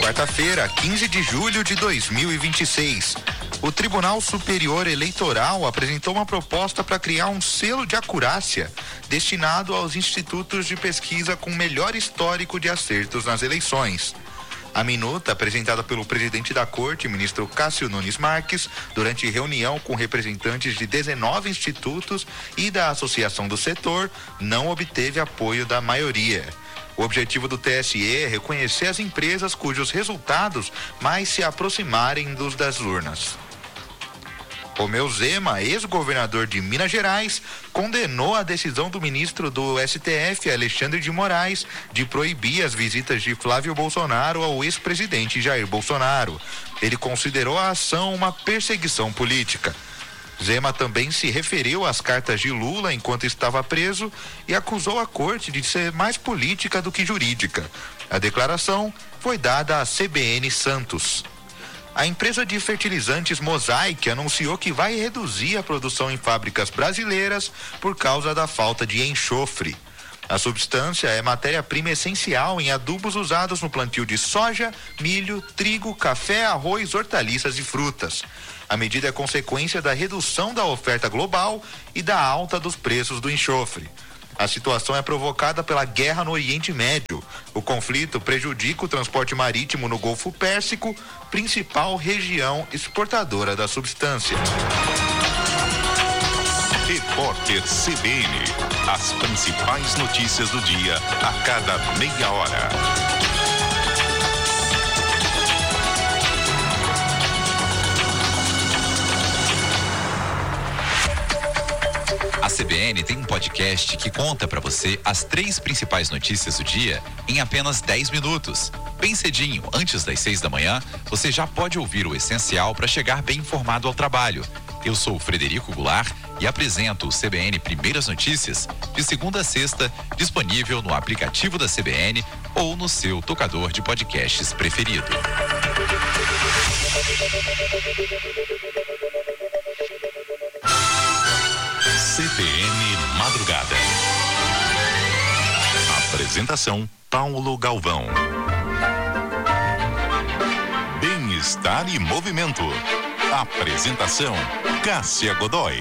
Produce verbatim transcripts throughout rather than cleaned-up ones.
Quarta-feira, quinze de julho de dois mil e vinte e seis. O Tribunal Superior Eleitoral apresentou uma proposta para criar um selo de acurácia destinado aos institutos de pesquisa com melhor histórico de acertos nas eleições. A minuta, apresentada pelo presidente da Corte, ministro Cássio Nunes Marques, durante reunião com representantes de dezenove institutos e da Associação do Setor, não obteve apoio da maioria. O objetivo do T S E é reconhecer as empresas cujos resultados mais se aproximarem dos das urnas. Romeu Zema, ex-governador de Minas Gerais, condenou a decisão do ministro do S T F, Alexandre de Moraes, de proibir as visitas de Flávio Bolsonaro ao ex-presidente Jair Bolsonaro. Ele considerou a ação uma perseguição política. Zema também se referiu às cartas de Lula enquanto estava preso e acusou a corte de ser mais política do que jurídica. A declaração foi dada à C B N Santos. A empresa de fertilizantes Mosaic anunciou que vai reduzir a produção em fábricas brasileiras por causa da falta de enxofre. A substância é matéria-prima essencial em adubos usados no plantio de soja, milho, trigo, café, arroz, hortaliças e frutas. A medida é consequência da redução da oferta global e da alta dos preços do enxofre. A situação é provocada pela guerra no Oriente Médio. O conflito prejudica o transporte marítimo no Golfo Pérsico, principal região exportadora da substância. Repórter C B N. As principais notícias do dia a cada meia hora. A C B N tem um podcast que conta para você as três principais notícias do dia em apenas dez minutos. Bem cedinho, antes das seis da manhã, você já pode ouvir o essencial para chegar bem informado ao trabalho. Eu sou o Frederico Goulart e apresento o C B N Primeiras Notícias de segunda a sexta, disponível no aplicativo da C B N ou no seu tocador de podcasts preferido. C B N Madrugada. Apresentação: Paulo Galvão. Bem-estar e movimento. Apresentação: Cássia Godoy.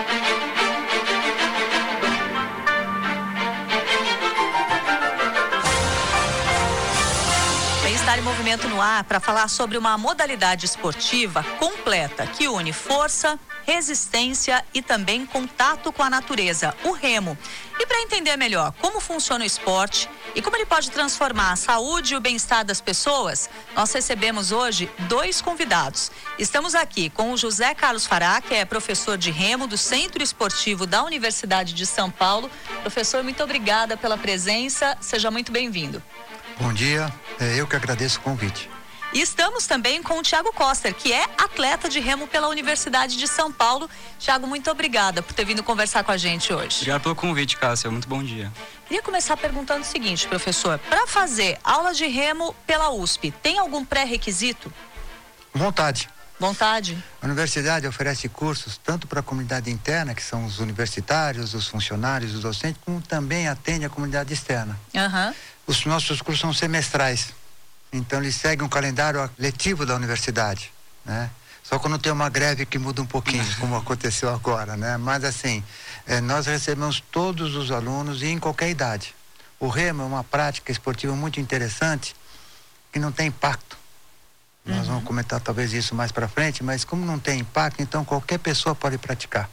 Bem-estar e movimento no ar para falar sobre uma modalidade esportiva completa que une força, resistência e também contato com a natureza, o remo. E para entender melhor como funciona o esporte e como ele pode transformar a saúde e o bem-estar das pessoas, nós recebemos hoje dois convidados. Estamos aqui com o José Carlos Fará, que é professor de remo do Centro Esportivo da Universidade de São Paulo. Professor, muito obrigada pela presença, seja muito bem-vindo. Bom dia, é eu que agradeço o convite. E estamos também com o Thiago Koster, que é atleta de remo pela Universidade de São Paulo. Thiago, muito obrigada por ter vindo conversar com a gente hoje. Obrigado pelo convite, Cássia. Muito bom dia. Queria começar perguntando o seguinte, professor. Para fazer aula de remo pela U S P, tem algum pré-requisito? Vontade. Vontade. A universidade oferece cursos tanto para a comunidade interna, que são os universitários, os funcionários, os docentes, como também atende a comunidade externa. Uhum. Os nossos cursos são semestrais. Então, eles seguem um calendário letivo da universidade, né? Só quando tem uma greve que muda um pouquinho, como aconteceu agora, né? Mas, assim, eh, nós recebemos todos os alunos e em qualquer idade. O remo é uma prática esportiva muito interessante que não tem impacto. Uhum. Nós vamos comentar talvez isso mais para frente, mas como não tem impacto, então qualquer pessoa pode praticar.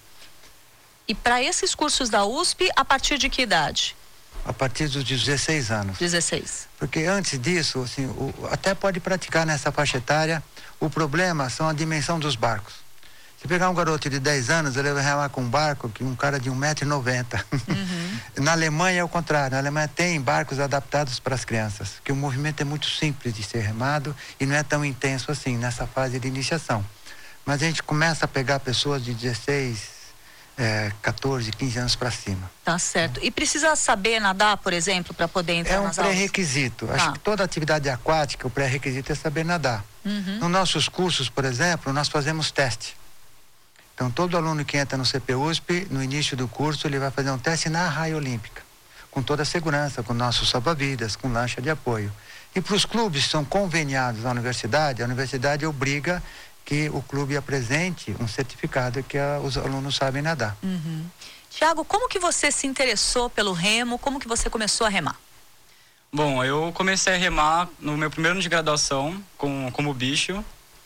E para esses cursos da U S P, a partir de que idade? A partir dos dezesseis anos. dezesseis. Porque antes disso, assim, o, até pode praticar nessa faixa etária. O problema são a dimensão dos barcos. Se pegar um garoto de dez anos, ele vai remar com um barco que um cara de um metro e noventa. Uhum. Na Alemanha é o contrário. Na Alemanha tem barcos adaptados para as crianças, que o movimento é muito simples de ser remado e não é tão intenso assim nessa fase de iniciação. Mas a gente começa a pegar pessoas de dezesseis, É, quatorze, quinze anos para cima. Tá certo. E precisa saber nadar, por exemplo, para poder entrar nas aulas? É um pré-requisito. Acho tá. que toda atividade aquática, o pré-requisito é saber nadar. Uhum. Nos nossos cursos, por exemplo, nós fazemos teste. Então, todo aluno que entra no C P U S P, no início do curso, ele vai fazer um teste na raia olímpica, com toda a segurança, com nossos salva-vidas, com lancha de apoio. E para os clubes que são conveniados na universidade, a universidade obriga que o clube apresente um certificado que a, os alunos sabem nadar. Uhum. Tiago, como que você se interessou pelo remo? Como que você começou a remar? Bom, eu comecei a remar no meu primeiro ano de graduação com, como bicho.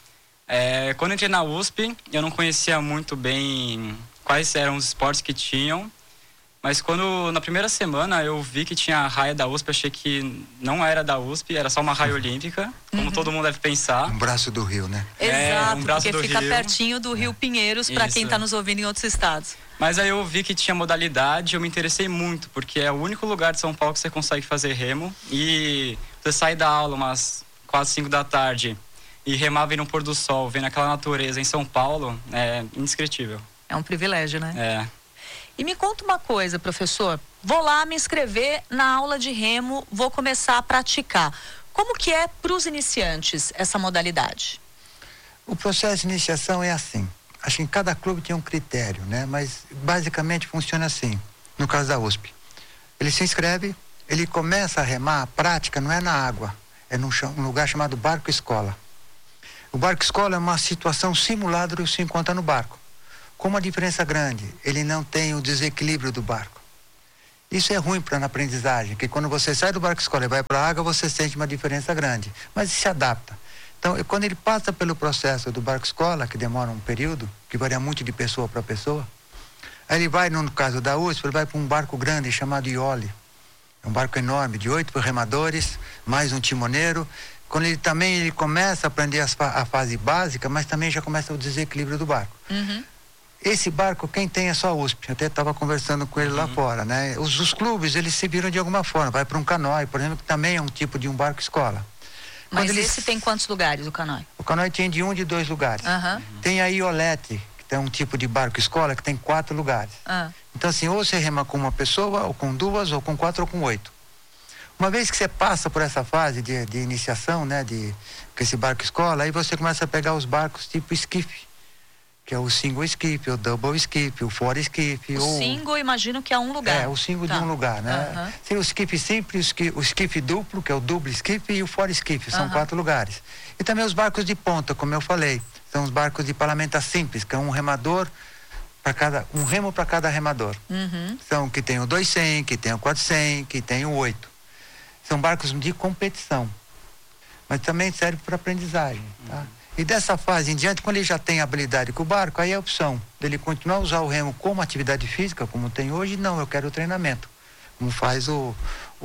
É, quando entrei na U S P, eu não conhecia muito bem quais eram os esportes que tinham. Mas quando, na primeira semana, eu vi que tinha a raia da U S P, achei que não era da U S P, era só uma raia olímpica, como uhum. todo mundo deve pensar. Um braço do rio, né? Exato, é, um braço porque do fica rio. pertinho do Rio Pinheiros, para quem está nos ouvindo em outros estados. Mas aí eu vi que tinha modalidade, eu me interessei muito, porque é o único lugar de São Paulo que você consegue fazer remo. E você sai da aula umas quatro, cinco da tarde e remar vendo um pôr do sol, vendo aquela natureza em São Paulo, é indescritível. É um privilégio, né? É. E me conta uma coisa, professor. Vou lá me inscrever na aula de remo, vou começar a praticar. Como que é para os iniciantes essa modalidade? O processo de iniciação é assim. Acho que em cada clube tem um critério, né? Mas basicamente funciona assim. No caso da U S P, ele se inscreve, ele começa a remar, a prática não é na água, é num lugar chamado barco escola. O barco escola é uma situação simulada do que se encontra no barco. Com uma diferença grande, ele não tem o desequilíbrio do barco. Isso é ruim para a aprendizagem, que quando você sai do barco escola e vai para a água, você sente uma diferença grande, mas se adapta. Então, quando ele passa pelo processo do barco escola, que demora um período, que varia muito de pessoa para pessoa, aí ele vai, no caso da U S P, ele vai para um barco grande chamado Iole. É um barco enorme, de oito remadores, mais um timoneiro. Quando ele também ele começa a aprender as, a fase básica, mas também já começa o desequilíbrio do barco. Uhum. Esse barco, quem tem é só a U S P. Eu até estava conversando com ele uhum. lá fora, né? Os, os clubes, eles se viram de alguma forma. Vai para um canoe, por exemplo, que também é um tipo de um barco escola. Mas Quando esse eles... tem quantos lugares, o canoe? O canoe tem de um, de dois lugares. Uhum. Tem a Iolete, que tem um tipo de barco escola, que tem quatro lugares. Uhum. Então, assim, ou você rema com uma pessoa, ou com duas, ou com quatro, ou com oito. Uma vez que você passa por essa fase de, de iniciação, né, de, com esse barco escola, aí você começa a pegar os barcos tipo esquife, que é o single esquife, o double esquife, o four esquife. O ou... single, imagino que é um lugar. É, o single tá. de um lugar, né? Uhum. Tem o esquife simples, o esquife duplo, que é o duplo esquife, e o four esquife, são uhum. quatro lugares. E também os barcos de ponta, como eu falei, são os barcos de palamenta simples, que é um remador para cada, um remo para cada remador. Uhum. São que tem o dois cem, que tem o quatro cem, que tem o oito. São barcos de competição, mas também serve para aprendizagem, tá? Uhum. E dessa fase em diante, quando ele já tem habilidade com o barco, aí é a opção dele continuar a usar o remo como atividade física, como tem hoje. Não, eu quero o treinamento, como faz o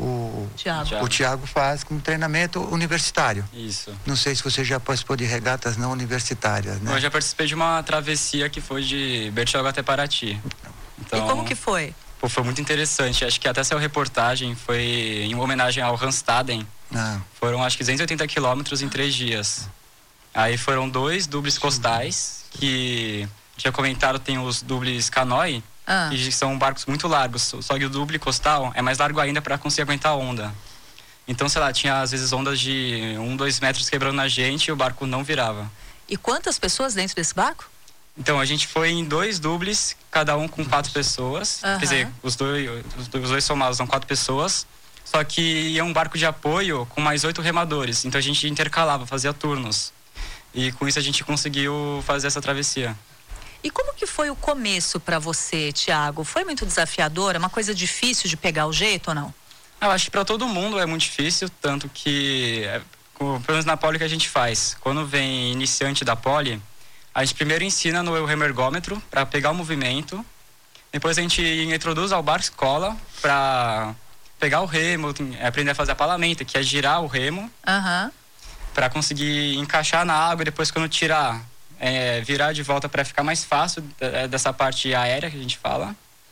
o Thiago. o Thiago faz como treinamento universitário. Isso. Não sei se você já participou de regatas não universitárias, né? Eu já participei de uma travessia que foi de Bertioga até Paraty. Então, e como que foi? Pô, foi muito interessante. Acho que até saiu reportagem, foi em homenagem ao Randstaden. Ah. Foram acho que duzentos e oitenta quilômetros em três dias. Aí foram dois dubles costais, que já comentaram, tem os dubles canoe, ah. que são barcos muito largos. Só que o duble costal é mais largo ainda para conseguir aguentar a onda. Então, sei lá, tinha às vezes ondas de um, dois metros quebrando na gente e o barco não virava. E quantas pessoas dentro desse barco? Então, a gente foi em dois dubles, cada um com quatro pessoas. Uhum. Quer dizer, os dois, os dois somados são quatro pessoas. Só que ia um barco de apoio com mais oito remadores. Então, a gente intercalava, fazia turnos. E com isso, a gente conseguiu fazer essa travessia. E como que foi o começo para você, Thiago? Foi muito desafiador? É uma coisa difícil de pegar o jeito ou não? Eu acho que para todo mundo é muito difícil, tanto que, pelo menos na poli que a gente faz, quando vem iniciante da poli, a gente primeiro ensina no remergômetro para pegar o movimento, depois a gente introduz ao barco escola para pegar o remo, aprender a fazer a palamenta, que é girar o remo, uhum. para conseguir encaixar na água e depois quando tirar, é, virar de volta para ficar mais fácil dessa parte aérea que a gente fala.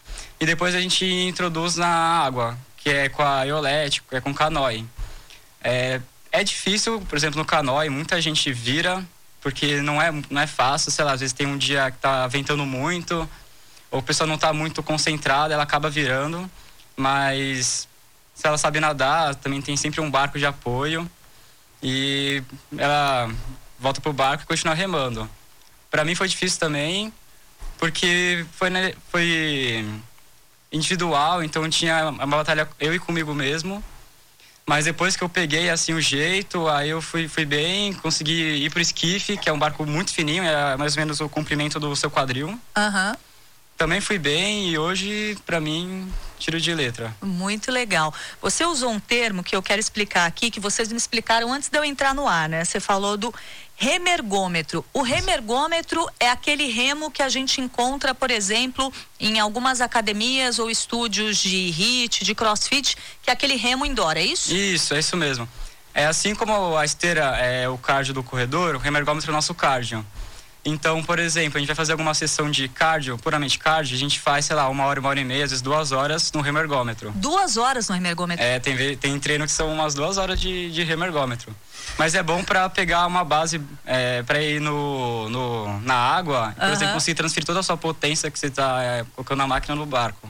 E depois a gente introduz na água, que é com a iolete, que é com canoe. É, é difícil, por exemplo, no canoe, muita gente vira, porque não é, não é fácil, sei lá, às vezes tem um dia que tá ventando muito, ou a pessoa não tá muito concentrada, ela acaba virando, mas se ela sabe nadar, também tem sempre um barco de apoio, e ela volta pro barco e continua remando. Para mim foi difícil também, porque foi, né, foi individual, então tinha uma batalha eu e comigo mesmo, Mas depois que eu peguei, assim, o jeito, aí eu fui, fui bem, consegui ir pro esquife, que é um barco muito fininho, é mais ou menos o comprimento do seu quadril. Aham. Uhum. Também fui bem e hoje, pra mim, tiro de letra. Muito legal. Você usou um termo que eu quero explicar aqui, que vocês me explicaram antes de eu entrar no ar, né? Você falou do remergômetro. O remergômetro é aquele remo que a gente encontra, por exemplo, em algumas academias ou estúdios de HIIT, de CrossFit, que é aquele remo indoor, é isso? Isso, é isso mesmo. É assim como a esteira é o cardio do corredor, o remergômetro é o nosso cardio. Então, por exemplo, a gente vai fazer alguma sessão de cardio, puramente cardio, a gente faz, sei lá, uma hora, uma hora e meia, às vezes duas horas no remergômetro. Duas horas no remergômetro? É, tem, tem treino que são umas duas horas de, de remergômetro. Mas é bom para pegar uma base, é, para ir no, no, na água, por uhum. exemplo, conseguir transferir toda a sua potência que você está é, colocando na máquina no barco.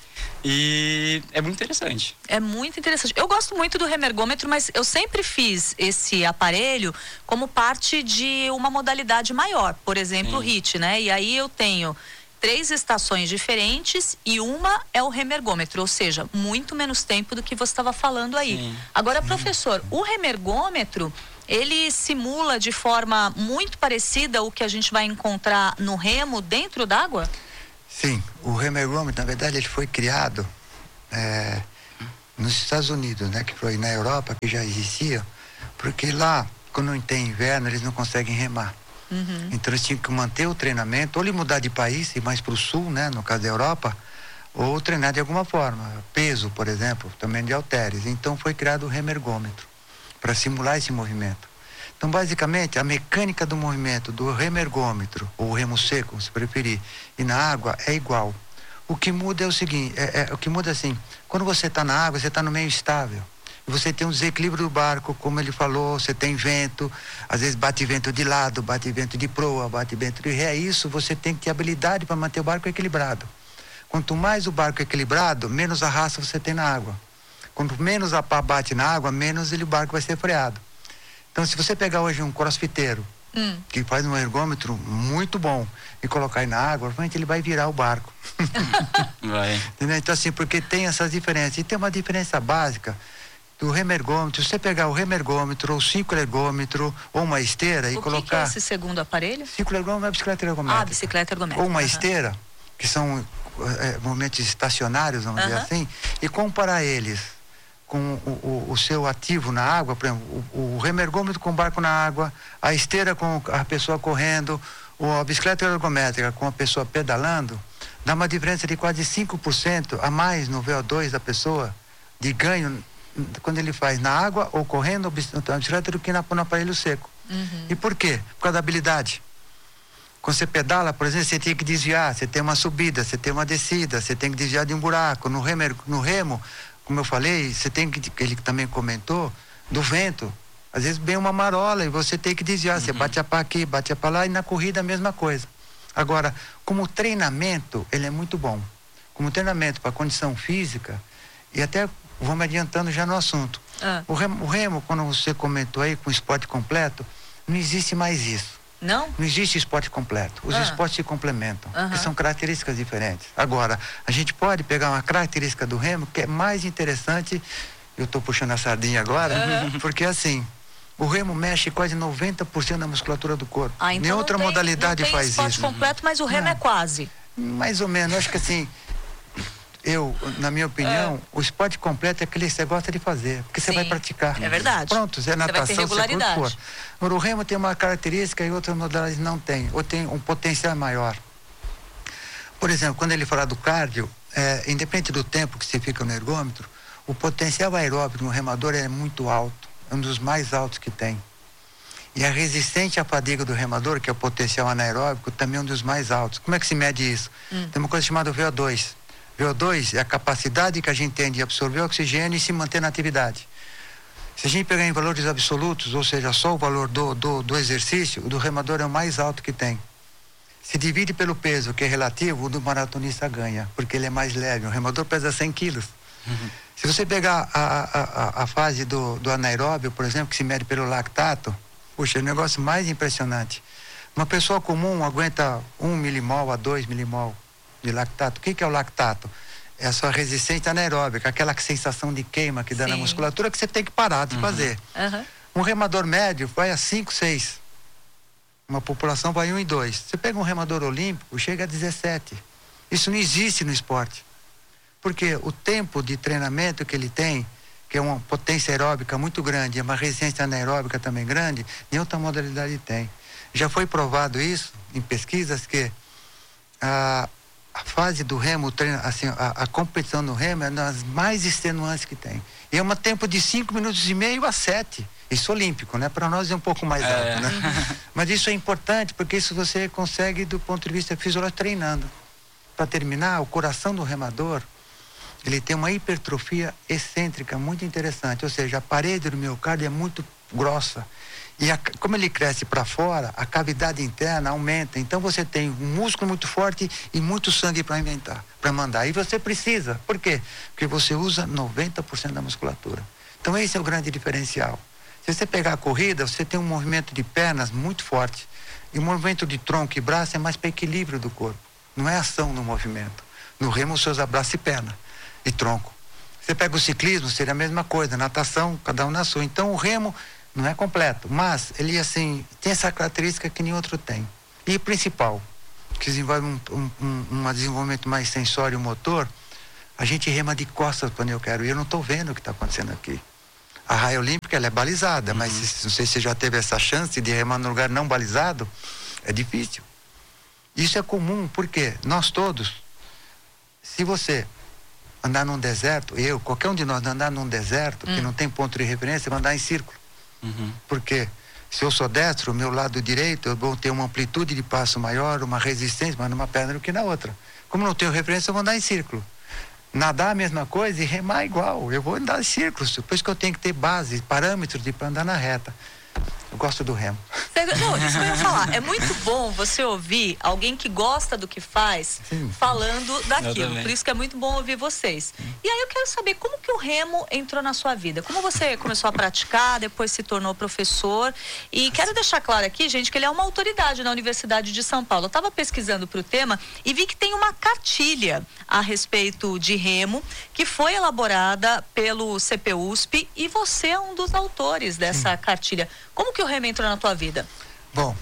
E é muito interessante. É muito interessante. Eu gosto muito do remergômetro, mas eu sempre fiz esse aparelho como parte de uma modalidade maior. Por exemplo, o HIIT, né? E aí eu tenho três estações diferentes e uma é o remergômetro, ou seja, muito menos tempo do que você estava falando aí. Sim. Agora, professor, o remergômetro, ele simula de forma muito parecida o que a gente vai encontrar no remo dentro d'água? Sim, o remergômetro, na verdade, ele foi criado é, nos Estados Unidos, né? Que foi na Europa, que já existia, porque lá, quando não tem inverno, eles não conseguem remar. Uhum. Então eles tinham que manter o treinamento, ou ele mudar de país, ir mais para o sul, né? No caso da Europa, ou treinar de alguma forma, peso, por exemplo, também de halteres. Então foi criado o remergômetro, para simular esse movimento. Então, basicamente, a mecânica do movimento do remergômetro, ou remo seco, se preferir, e na água é igual. O que muda é o seguinte, é, é, o que muda é assim, quando você está na água, você está no meio estável. Você tem um desequilíbrio do barco, como ele falou, você tem vento, às vezes bate vento de lado, bate vento de proa, bate vento de ré. Isso você tem que ter habilidade para manter o barco equilibrado. Quanto mais o barco é equilibrado, menos arrasto você tem na água. Quanto menos a pá bate na água, menos ele, o barco vai ser freado. Então, se você pegar hoje um crossfiteiro, hum. que faz um ergômetro muito bom, e colocar aí na água, provavelmente ele vai virar o barco. Vai. Entendeu? Então, assim, porque tem essas diferenças. E tem uma diferença básica do remergômetro. Se você pegar o remergômetro, ou o cicloergômetro, ou uma esteira, e o colocar... O que é esse segundo aparelho? Cicloergômetro é a bicicleta ergométrica. Ah, bicicleta ergométrica. Ou uma uhum. esteira, que são é, movimentos estacionários, vamos uhum. dizer assim, e comparar eles com o, o, o seu ativo na água, por exemplo, o, o remergômetro com o barco na água, a esteira com a pessoa correndo, ou a bicicleta ergométrica com a pessoa pedalando, dá uma diferença de quase cinco por cento a mais no V O dois da pessoa, de ganho, quando ele faz na água ou correndo na bicicleta, do que na, no aparelho seco. Uhum. E por quê? Por causa da habilidade. Quando você pedala, por exemplo, você tem que desviar, você tem uma subida, você tem uma descida, você tem que desviar de um buraco. No, remer, no remo, como eu falei, você tem que, ele também comentou, do vento. Às vezes vem uma marola e você tem que desviar, uhum. você bate a pá aqui, bate a pá lá, e na corrida a mesma coisa. Agora, como treinamento, ele é muito bom. Como treinamento para condição física, e até vamos adiantando já no assunto. Ah. O, remo, o remo, quando você comentou aí com o esporte completo, não existe mais isso. Não? Não existe esporte completo. Os ah. esportes se complementam, uhum. porque são características diferentes. Agora, a gente pode pegar uma característica do remo que é mais interessante, eu estou puxando a sardinha agora, uhum. porque assim, o remo mexe quase noventa por cento da musculatura do corpo. Ah, então nem outra tem, modalidade não tem faz esporte isso. completo, mas o remo não. é quase. Mais ou menos, acho que assim, eu, na minha opinião, é. o esporte completo é aquele que você gosta de fazer, porque Sim, você vai praticar. É verdade. Pronto, é natação, você vai ter regularidade. Você Agora, o remo tem uma característica e outras modalidades não tem, ou tem um potencial maior. Por exemplo, quando ele fala do cardio, é, independente do tempo que você fica no ergômetro, o potencial aeróbico no remador é muito alto, é um dos mais altos que tem. E a resistência à fadiga do remador, que é o potencial anaeróbico, também é um dos mais altos. Como é que se mede isso? Hum. Tem uma coisa chamada V O dois. V O dois é a capacidade que a gente tem de absorver oxigênio e se manter na atividade. Se a gente pegar em valores absolutos, ou seja, só o valor do, do, do exercício, o do remador é o mais alto que tem. Se divide pelo peso, que é relativo, o do maratonista ganha, porque ele é mais leve. O remador pesa cem quilos. Uhum. Se você pegar a, a, a, a fase do, do anaeróbio, por exemplo, que se mede pelo lactato, puxa, é o negócio mais impressionante. Uma pessoa comum aguenta um milimol a dois milimol de lactato. O que, que é o lactato? é a sua resistência anaeróbica, aquela sensação de queima que dá Sim. na musculatura que você tem que parar de uhum. fazer. Uhum. Um remador médio vai a cinco, seis. Uma população vai um e dois. Você pega um remador olímpico, chega a dezessete. Isso não existe no esporte. Porque o tempo de treinamento que ele tem, que é uma potência aeróbica muito grande, é uma resistência anaeróbica também grande, nenhuma outra modalidade tem. Já foi provado isso em pesquisas que a, a fase do remo, o treino, assim, a, a competição no remo é uma das mais extenuantes que tem. E é um tempo de cinco minutos e meio a sete. Isso olímpico, né? Para nós é um pouco mais é. alto, né? Mas isso é importante porque isso você consegue do ponto de vista fisiológico treinando. Para terminar, o coração do remador, ele tem uma hipertrofia excêntrica muito interessante, ou seja, a parede do miocárdio é muito grossa. E a, como ele cresce para fora, a cavidade interna aumenta. Então você tem um músculo muito forte e muito sangue para inventar, para mandar. E você precisa. Por quê? Porque você usa noventa por cento da musculatura. Então esse é o grande diferencial. Se você pegar a corrida, você tem um movimento de pernas muito forte. E o movimento de tronco e braço é mais para equilíbrio do corpo. Não é ação no movimento. No remo você usa braço e perna e tronco. Você pega o ciclismo, seria a mesma coisa. Natação, cada um na sua. Então o remo não é completo, mas ele assim tem essa característica que nenhum outro tem. E o principal, que desenvolve um, um, um, um desenvolvimento mais sensório motor, a gente rema de costas quando eu quero. E eu não estou vendo o que está acontecendo aqui. A raia olímpica ela é balizada, uhum. mas não sei se você já teve essa chance de remar num lugar não balizado, é difícil. Isso é comum, porque nós todos, se você andar num deserto, eu, qualquer um de nós andar num deserto, uhum. que não tem ponto de referência, vai andar em círculo. Uhum. Porque se eu sou destro, o meu lado direito, eu vou ter uma amplitude de passo maior, uma resistência, mas numa perna do que na outra. Como não tenho referência, eu vou andar em círculo. Nadar a mesma coisa e remar igual. Eu vou andar em círculos. Por isso que eu tenho que ter base, parâmetros de para andar na reta. Eu gosto do remo. Não, isso que eu ia falar. É muito bom você ouvir alguém que gosta do que faz Sim. falando daquilo. Por isso que é muito bom ouvir vocês. Sim. E aí eu quero saber como que o remo entrou na sua vida. Como você começou a praticar, depois se tornou professor. E quero deixar claro aqui, gente, que ele é uma autoridade na Universidade de São Paulo. Eu estava pesquisando para o tema e vi que tem uma cartilha a respeito de remo que foi elaborada pelo C P U S P e você é um dos autores dessa Sim. cartilha. Como que o remo entrou na tua vida? Bom,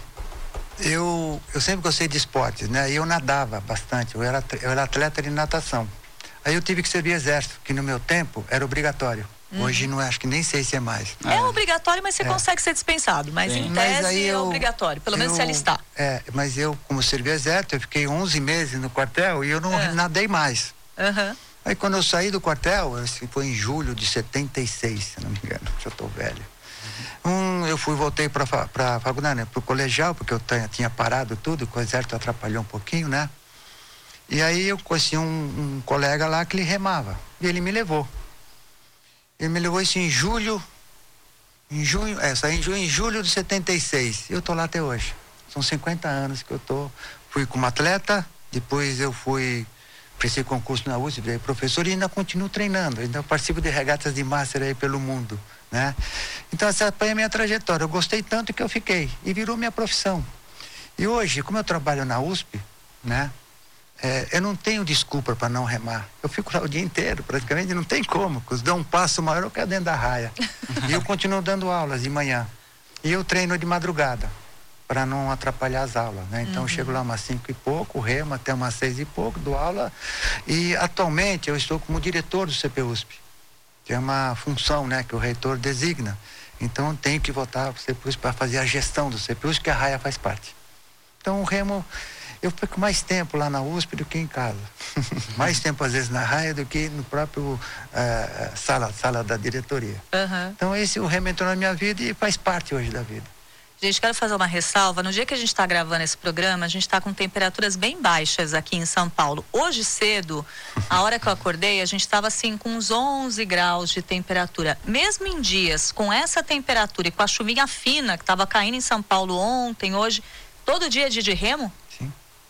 eu, eu sempre gostei de esportes, né? E eu nadava bastante, eu era, eu era atleta de natação. Aí eu tive que servir exército, que no meu tempo era obrigatório. Uhum. Hoje não acho que nem sei se é mais. É ah. obrigatório, mas você é. consegue ser dispensado. Mas Sim. em tese mas aí eu, é obrigatório, pelo eu, menos se alistar. É, mas eu, como servi exército, eu fiquei onze meses no quartel e eu não é. nadei mais. Uhum. Aí quando eu saí do quartel, foi em julho de setenta e seis, se não me engano, já estou velho. Um, eu fui, voltei para a faculdade, né, para o colegial, porque eu tinha, tinha parado tudo, o exército atrapalhou um pouquinho, né? E aí eu conheci um, um colega lá que ele remava, e ele me levou. Ele me levou isso em julho, em junho, é, saí em junho, em julho de setenta e seis, e eu tô lá até hoje. São cinquenta anos que eu tô, fui como atleta, depois eu fui, prestei concurso na U S P, virei professor e ainda continuo treinando, ainda participo de regatas de master aí pelo mundo. Né? Então essa foi a minha trajetória, eu gostei tanto que eu fiquei e virou minha profissão. E hoje, como eu trabalho na U S P, né, é, eu não tenho desculpa para não remar. Eu fico lá o dia inteiro, praticamente não tem como, porque se dá um passo maior eu quero dentro da raia. E eu continuo dando aulas de manhã e eu treino de madrugada para não atrapalhar as aulas, né? Então uhum. eu chego lá umas cinco e pouco, remo até umas seis e pouco, dou aula e atualmente eu estou como diretor do C P U S P. Que é uma função, né, que o reitor designa. Então, eu tenho que votar para o C P U S P para fazer a gestão do C P U S P, que a raia faz parte. Então, o remo, eu fico mais tempo lá na U S P do que em casa. Mais tempo, às vezes, na raia do que no próprio uh, sala, sala da diretoria. Uhum. Então, esse o remo entrou na minha vida e faz parte hoje da vida. Gente, quero fazer uma ressalva. No dia que a gente está gravando esse programa, a gente está com temperaturas bem baixas aqui em São Paulo. Hoje cedo, a hora que eu acordei, a gente estava assim com uns onze graus de temperatura. Mesmo em dias com essa temperatura e com a chuvinha fina que estava caindo em São Paulo ontem, hoje, todo dia é dia de remo? Sim.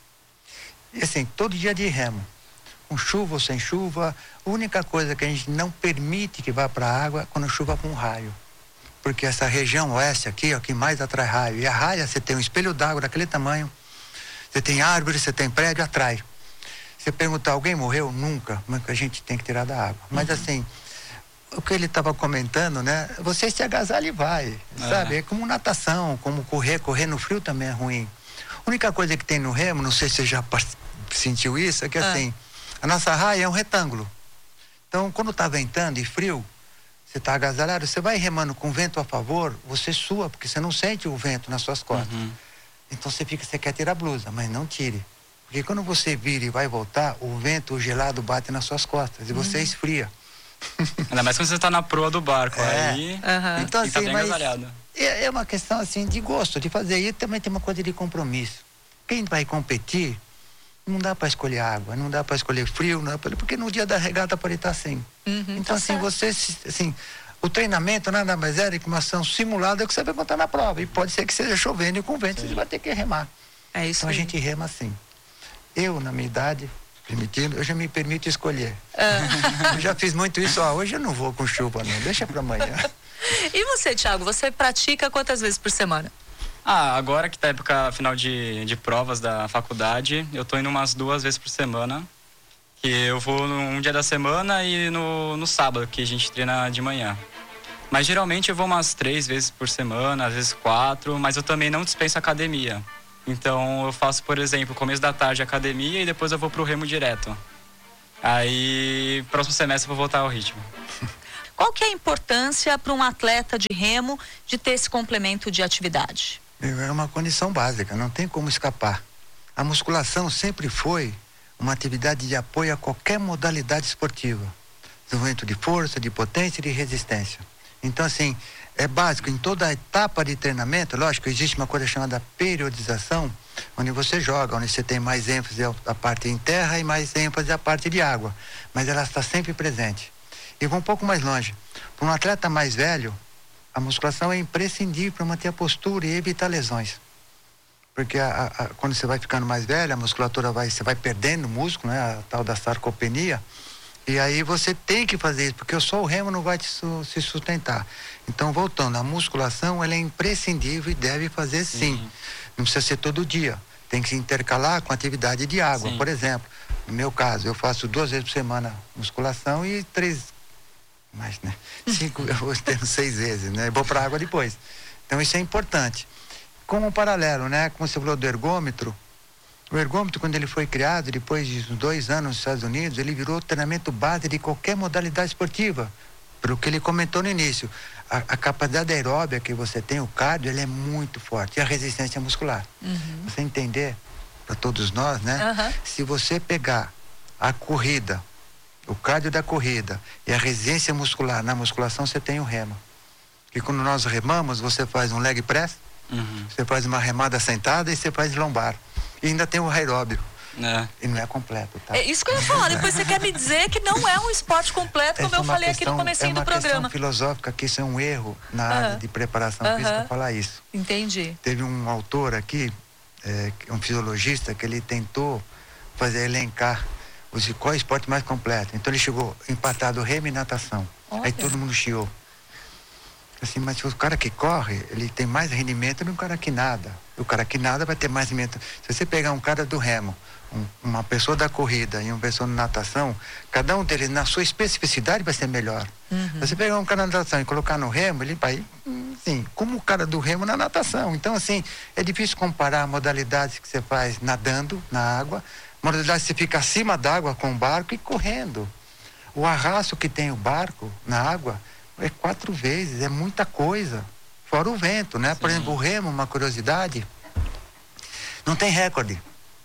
E assim, todo dia é de remo. Com chuva ou sem chuva, a única coisa que a gente não permite que vá para a água é quando chuva com raio. Porque essa região oeste aqui, ó, que mais atrai raio. E a raia, você tem um espelho d'água daquele tamanho, você tem árvore, você tem prédio, atrai. Você perguntar, alguém morreu? Nunca, mas a gente tem que tirar da água. Mas uhum. assim, o que ele estava comentando, né? Você se agasalha e vai, é. sabe? É como natação, como correr. Correr no frio também é ruim. A única coisa que tem no remo, não sei se você já sentiu isso, é que é. assim, a nossa raia é um retângulo. Então, quando está ventando e frio, você está agasalhado, você vai remando com vento a favor, você sua, porque você não sente o vento nas suas costas. Uhum. Então você fica, você quer tirar a blusa, mas não tire. Porque quando você vira e vai voltar, o vento, o gelado bate nas suas costas e você uhum. esfria. Ainda mais quando você está na proa do barco, é. aí uhum. então, assim, tá bem mas agasalhado. É, é uma questão assim de gosto, de fazer. E também tem uma coisa de compromisso. Quem vai competir, não dá para escolher água, não dá para escolher frio, não dá pra... porque no dia da regata pode estar assim. Uhum, então, tá assim, certo. você, assim, o treinamento nada mais é que uma ação simulada que você vai contar na prova. E pode ser que seja chovendo e com vento, Sim. você vai ter que remar. É isso então aí. A gente rema assim. Eu, na minha idade, permitindo, eu já me permito escolher. Ah. Eu já fiz muito isso, ó, hoje eu não vou com chuva não, deixa para amanhã. E você, Thiago, você pratica quantas vezes por semana? Ah, agora que tá a época final de, de provas da faculdade, eu tô indo umas duas vezes por semana. Que eu vou um dia da semana e no, no sábado, que a gente treina de manhã. Mas geralmente eu vou umas três vezes por semana, às vezes quatro, mas eu também não dispenso academia. Então eu faço, por exemplo, começo da tarde academia e depois eu vou pro remo direto. Aí, próximo semestre eu vou voltar ao ritmo. Qual que é a importância para um atleta de remo de ter esse complemento de atividade? É uma condição básica, não tem como escapar. A musculação sempre foi uma atividade de apoio a qualquer modalidade esportiva. Desenvolvimento de força, de potência e de resistência. Então, assim, é básico, em toda a etapa de treinamento, lógico, existe uma coisa chamada periodização, onde você joga, onde você tem mais ênfase a parte em terra e mais ênfase a parte de água. Mas ela está sempre presente. E vou um pouco mais longe. Para um atleta mais velho, a musculação é imprescindível para manter a postura e evitar lesões. Porque a, a, quando você vai ficando mais velho, a musculatura vai, você vai perdendo músculo, né? A tal da sarcopenia. E aí você tem que fazer isso, porque só o remo não vai te su, se sustentar. Então, voltando, a musculação ela é imprescindível e deve fazer sim. Uhum. Não precisa ser todo dia. Tem que se intercalar com atividade de água. Sim. Por exemplo, no meu caso, eu faço duas vezes por semana musculação e três, mais, né? Cinco, eu vou tendo seis vezes, né? Eu vou para água depois. Então, isso é importante. Como um paralelo, né? Como você falou do ergômetro, o ergômetro, quando ele foi criado, depois de dois anos nos Estados Unidos, ele virou treinamento base de qualquer modalidade esportiva. Pelo que ele comentou no início, a, a capacidade aeróbica que você tem, o cardio, ele é muito forte. E a resistência muscular. Uhum. Você entender, para todos nós, né? Uhum. Se você pegar a corrida, o cardio da corrida e a resistência muscular na musculação, você tem o remo. E quando nós remamos, você faz um leg press, uhum. você faz uma remada sentada e você faz lombar. E ainda tem o aeróbio. É. E não é completo, tá? É isso que eu ia falar. Depois você quer me dizer que não é um esporte completo, como eu falei questão, aqui no comecinho do programa. É uma questão filosófica, que isso é um erro na uhum. área de preparação uhum. física falar isso. Entendi. Teve um autor aqui, é, um fisiologista, que ele tentou fazer elencar os, qual é o esporte mais completo. Então ele chegou empatado remo e natação. Olha. Aí todo mundo chiou. Assim, mas o cara que corre, ele tem mais rendimento do que o cara que nada. O cara que nada vai ter mais rendimento. Se você pegar um cara do remo, um, uma pessoa da corrida e uma pessoa na natação, cada um deles, na sua especificidade, vai ser melhor. Uhum. Se você pegar um cara na natação e colocar no remo, ele vai, assim, como o cara do remo na natação. Então, assim, é difícil comparar modalidades que você faz nadando na água, modalidades que você fica acima d'água com o barco e correndo. O arrasto que tem o barco na água é quatro vezes, é muita coisa. Fora o vento, né? Sim. Por exemplo, o remo, uma curiosidade, não tem recorde.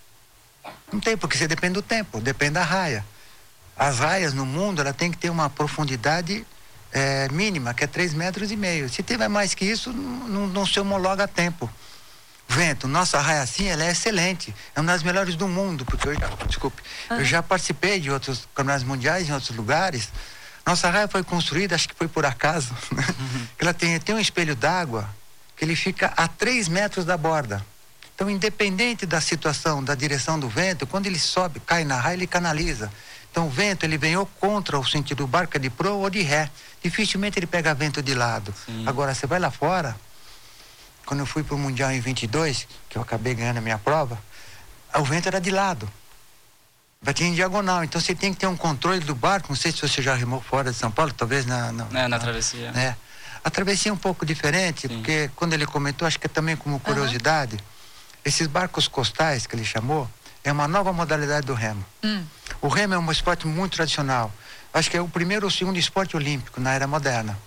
Não tem, porque você depende do tempo, depende da raia. As raias no mundo, ela tem que ter uma profundidade é, mínima, que é três metros e meio. Se tiver mais que isso, não, não se homologa a tempo. Vento, nossa raia assim, ela é excelente. É uma das melhores do mundo, porque eu já, desculpe, ah. eu já participei de outros campeonatos mundiais em outros lugares. Nossa raia foi construída, acho que foi por acaso, né? Uhum. Ela tem, tem um espelho d'água que ele fica a três metros da borda. Então, independente da situação, da direção do vento, quando ele sobe, cai na raia, ele canaliza. Então, o vento, ele vem ou contra o sentido do barco, é de proa ou de ré. Dificilmente ele pega vento de lado. Sim. Agora, você vai lá fora, quando eu fui para o Mundial em vinte e dois, que eu acabei ganhando a minha prova, o vento era de lado. vai ter em diagonal, então você tem que ter um controle do barco. Não sei se você já remou fora de São Paulo, talvez na... na, é, na, na travessia. É. A travessia é um pouco diferente, Sim. porque quando ele comentou, acho que é também como curiosidade, uhum. esses barcos costais que ele chamou, é uma nova modalidade do remo. Hum. O remo é um esporte muito tradicional. Acho que é o primeiro ou segundo esporte olímpico na era moderna.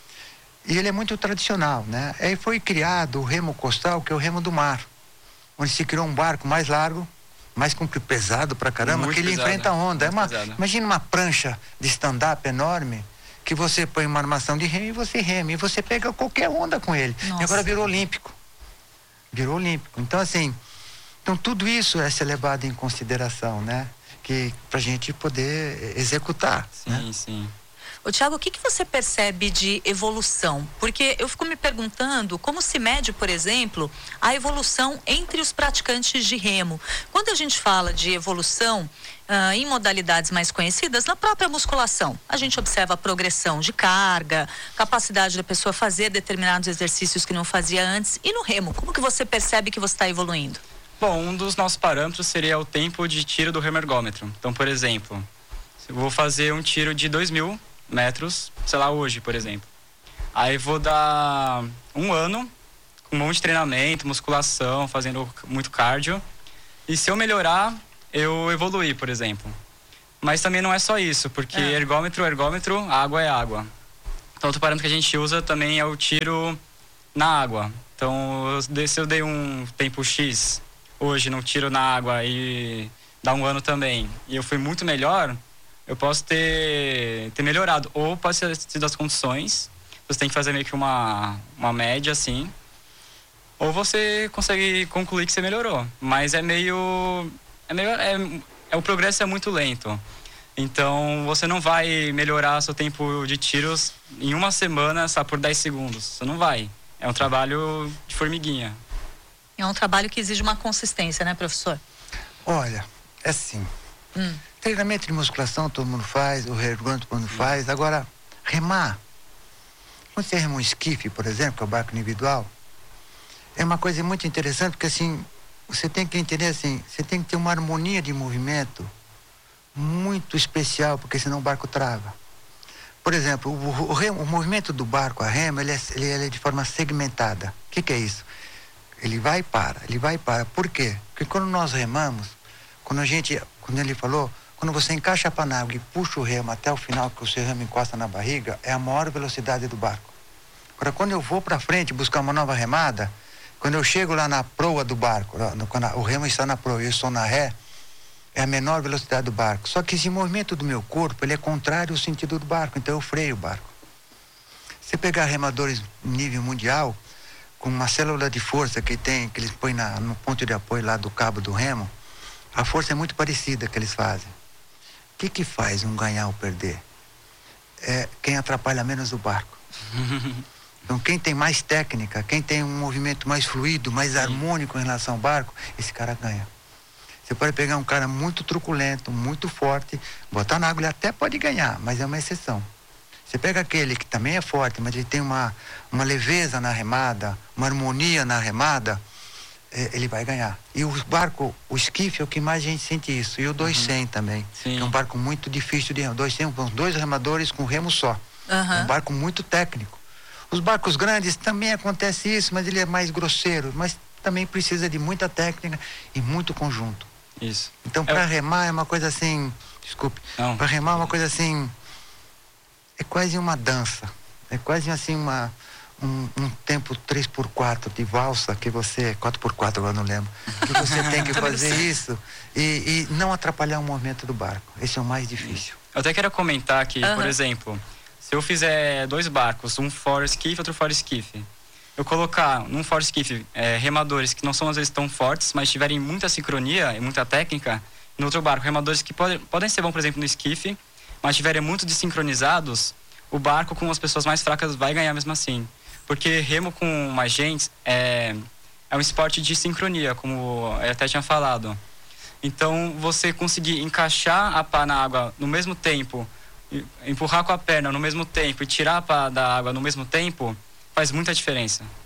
E ele é muito tradicional, né? Aí foi criado o remo costal, que é o remo do mar, onde se criou um barco mais largo, mais comprido, pesado pra caramba, muito que ele pesado, enfrenta a onda. É uma, imagina uma prancha de stand-up enorme, que você põe uma armação de remo e você rema, e você pega qualquer onda com ele. Nossa. E agora virou olímpico. Virou olímpico. Então, assim, então tudo isso é ser levado em consideração, né? Que pra gente poder executar. Sim, né? sim. Ô, Thiago, o que, que você percebe de evolução? Porque eu fico me perguntando como se mede, por exemplo, a evolução entre os praticantes de remo. Quando a gente fala de evolução ah, em modalidades mais conhecidas, na própria musculação, a gente observa a progressão de carga, capacidade da pessoa fazer determinados exercícios que não fazia antes. E no remo, como que você percebe que você está evoluindo? Bom, um dos nossos parâmetros seria o tempo de tiro do remo ergômetro. Então, por exemplo, eu vou fazer um tiro de dois mil metros, sei lá, hoje, por exemplo. Aí vou dar um ano com um monte de treinamento, musculação, fazendo muito cardio. E se eu melhorar, eu evoluir, por exemplo. Mas também não é só isso, porque é. ergômetro, ergômetro, água é água. Então, outro parâmetro que a gente usa também é o tiro na água. Então, se eu dei um tempo X hoje no tiro na água e dá um ano também, e eu fui muito melhor, eu posso ter, ter melhorado. Ou pode ser sido as condições, você tem que fazer meio que uma, uma média, assim. Ou você consegue concluir que você melhorou. Mas é meio... É meio é, é, o progresso é muito lento. Então, você não vai melhorar seu tempo de tiros em uma semana só por dez segundos. Você não vai. É um trabalho de formiguinha. É um trabalho que exige uma consistência, né, professor? Olha, é assim... Hum. Treinamento de musculação todo mundo faz, o ergômetro todo mundo faz. Agora, remar. Quando você rema um esquife, por exemplo, que é o barco individual, é uma coisa muito interessante, porque assim, você tem que entender assim, você tem que ter uma harmonia de movimento muito especial, porque senão o barco trava. Por exemplo, o, o, remo, o movimento do barco a remo, ele é, ele é de forma segmentada. O que, que é isso? Ele vai e para, ele vai e para. Por quê? Porque quando nós remamos, quando a gente, quando ele falou, quando você encaixa a panágua e puxa o remo até o final, que o seu remo encosta na barriga, é a maior velocidade do barco. Agora, quando eu vou para frente buscar uma nova remada, quando eu chego lá na proa do barco, quando o remo está na proa e eu estou na ré, é a menor velocidade do barco. Só que esse movimento do meu corpo, ele é contrário ao sentido do barco, então eu freio o barco. Se pegar remadores nível mundial, com uma célula de força que tem, que eles põem na, no ponto de apoio lá do cabo do remo, a força é muito parecida que eles fazem. O que que faz um ganhar ou perder? É quem atrapalha menos o barco. Então, quem tem mais técnica, quem tem um movimento mais fluido, mais Sim. harmônico em relação ao barco, esse cara ganha. Você pode pegar um cara muito truculento, muito forte, botar na água, ele até pode ganhar, mas é uma exceção. Você pega aquele que também é forte, mas ele tem uma, uma leveza na remada, uma harmonia na remada, ele vai ganhar. E o barco, o esquife é o que mais a gente sente isso. E o dois cem uhum. também. Sim. Que é um barco muito difícil de remar. dois cem, dois remadores com remo só. Uhum. É um barco muito técnico. Os barcos grandes também acontece isso, mas ele é mais grosseiro. Mas também precisa de muita técnica e muito conjunto. Isso. Então, para Eu... remar é uma coisa assim... Desculpe. Para remar é uma coisa assim... É quase uma dança. É quase assim uma... Um, um tempo três por quatro de valsa, que você, quatro por quatro agora não lembro, que você tem que fazer isso e, e não atrapalhar o movimento do barco. Esse é o mais difícil. Eu até quero comentar aqui, uhum. por exemplo, se eu fizer dois barcos, um fora esquife e outro fora esquife, eu colocar num fora esquife é, remadores que não são às vezes tão fortes, mas tiverem muita sincronia e muita técnica, no outro barco, remadores que podem, podem ser bons, por exemplo, no esquife, mas tiverem muito desincronizados, o barco com as pessoas mais fracas vai ganhar mesmo assim. Porque remo com mais gente é, é um esporte de sincronia, como eu até tinha falado. Então, você conseguir encaixar a pá na água no mesmo tempo, empurrar com a perna no mesmo tempo e tirar a pá da água no mesmo tempo, faz muita diferença.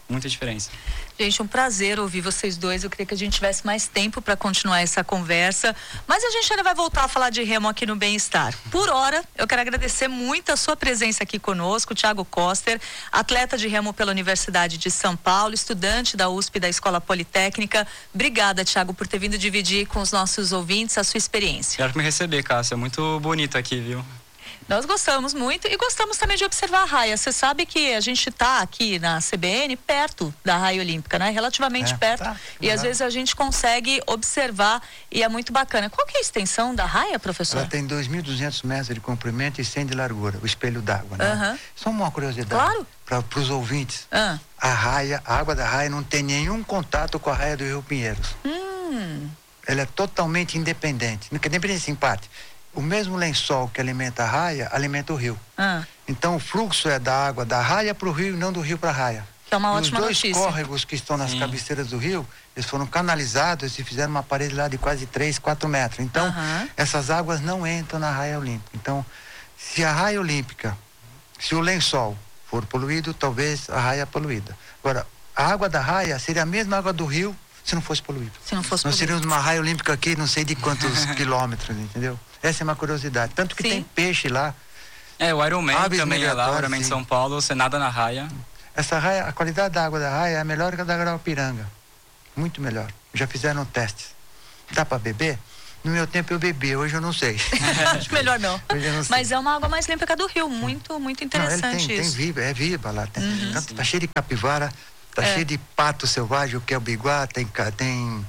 muita diferença. Gente, um prazer ouvir vocês dois. Eu queria que a gente tivesse mais tempo para continuar essa conversa, mas a gente ainda vai voltar a falar de remo aqui no Bem-Estar. Por hora, eu quero agradecer muito a sua presença aqui conosco, Thiago Koster, atleta de remo pela Universidade de São Paulo, estudante da U S P da Escola Politécnica. Obrigada, Thiago, por ter vindo dividir com os nossos ouvintes a sua experiência. Quero me receber, Cássia. É muito bonito aqui, viu? Nós gostamos muito e gostamos também de observar a raia. Você sabe que a gente está aqui na C B N perto da raia olímpica, né? Relativamente é, perto. Tá, e às vezes a gente consegue observar e é muito bacana. Qual que é a extensão da raia, professor? Ela tem dois mil e duzentos metros de comprimento e cem de largura, o espelho d'água, né? Uhum. Só uma curiosidade. Claro. Para os ouvintes. Ah. A raia, a água da raia não tem nenhum contato com a raia do Rio Pinheiros. Hum. Ela é totalmente independente. Independente em parte. O mesmo lençol que alimenta a raia, alimenta o rio. Ah. Então o fluxo é da água da raia para o rio e não do rio para a raia. Que é uma e ótima os dois notícia. córregos que estão nas Sim. cabeceiras do rio, eles foram canalizados e fizeram uma parede lá de quase três, quatro metros. Então, Uhum. essas águas não entram na raia olímpica. Então, se a raia olímpica, se o lençol for poluído, talvez a raia é poluída. Agora, a água da raia seria a mesma água do rio se não fosse poluída. Se não fosse Nós poluído. teríamos uma raia olímpica aqui, não sei de quantos quilômetros, entendeu? Essa é uma curiosidade. Tanto que Sim. tem peixe lá. É, o Ironman Aves também é lá, o migratórias, Ironman de sim. São Paulo, você nada na raia. Essa raia, a qualidade da água da raia é a melhor que a da Graupiranga. Muito melhor. Já fizeram testes. Dá para beber? No meu tempo eu bebi, hoje eu não sei. Acho melhor não. Hoje eu não sei. Mas é uma água mais limpa que a do rio. Muito, muito Não, interessante ele tem, isso. tem viva, é viva lá. Tem, Uhum. tanto, tá cheio de capivara, tá É. cheio de pato selvagem, o que é o biguá, tem, ca- tem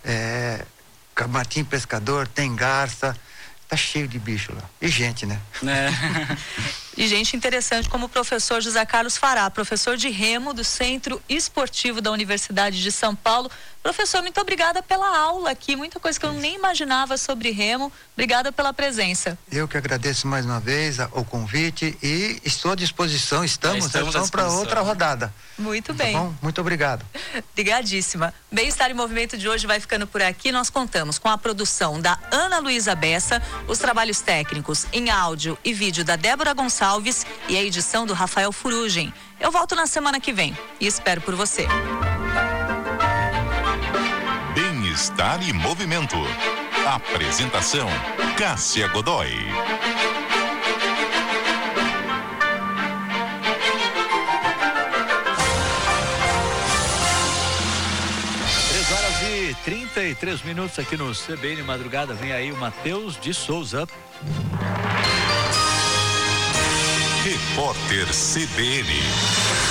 é, martim pescador, tem garça. Tá cheio de bicho lá. E gente, né? É. E gente interessante como o professor José Carlos Fará, professor de remo do Centro Esportivo da Universidade de São Paulo. Professor, muito obrigada pela aula aqui, muita coisa que eu nem imaginava sobre remo. Obrigada pela presença. Eu que agradeço mais uma vez a- o convite e estou à disposição, estamos, É, estamos à para disposição. outra rodada. Muito Tá bem. bom? Muito obrigado. Obrigadíssima. Bem-Estar em Movimento de hoje vai ficando por aqui. Nós contamos com a produção da Ana Luísa Bessa, os trabalhos técnicos em áudio e vídeo da Débora Gonçalves e a edição do Rafael Furugem. Eu volto na semana que vem e espero por você. Bem-Estar e Movimento. Apresentação: Cássia Godoy. três horas e trinta e três minutos aqui no C B N Madrugada. Vem aí o Matheus de Souza. Repórter C B N.